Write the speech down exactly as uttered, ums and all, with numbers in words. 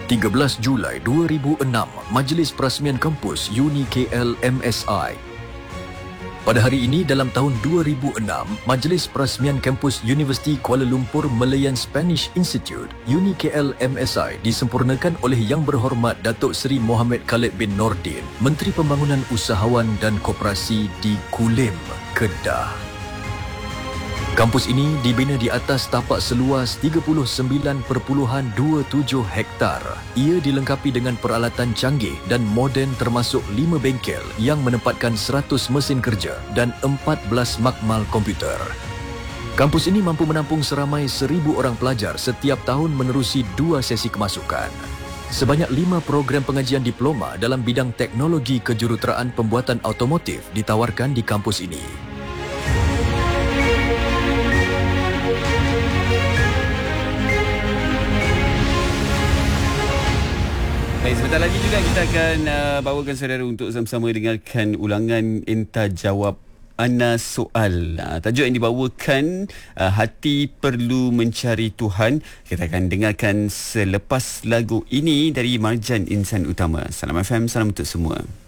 tiga belas Julai dua ribu enam, Majlis Perasmian Kampus Uni K L M S I. Pada hari ini dalam tahun dua ribu enam, Majlis Perasmian Kampus Universiti Kuala Lumpur Malayan Spanish Institute Uni K L M S I disempurnakan oleh Yang Berhormat Datuk Seri Mohamed Khalid bin Nordin, Menteri Pembangunan Usahawan dan Koperasi di Kulim, Kedah. Kampus ini dibina di atas tapak seluas tiga puluh sembilan perpuluhan dua tujuh hektar. Ia dilengkapi dengan peralatan canggih dan moden termasuk lima bengkel yang menempatkan seratus mesin kerja dan empat belas makmal komputer. Kampus ini mampu menampung seramai seribu orang pelajar setiap tahun menerusi dua sesi kemasukan. Sebanyak lima program pengajian diploma dalam bidang teknologi kejuruteraan pembuatan automotif ditawarkan di kampus ini. Baik, sebentar lagi juga kita akan uh, bawakan saudara untuk sama-sama dengarkan ulangan Entah Jawab Ana Soal. Uh, tajuk yang dibawakan uh, Hati Perlu Mencari Tuhan. Kita akan dengarkan selepas lagu ini dari Marjan Insan Utama. Salam F M, salam untuk semua.